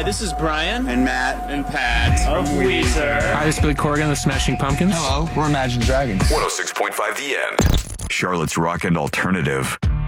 Hi, this is Brian. And Matt. And Pat. Of Weezer. Hi, this is Billy Corgan of the Smashing Pumpkins. Hello, we're Imagine Dragons. 106.5 The End. Charlotte's Rock and Alternative.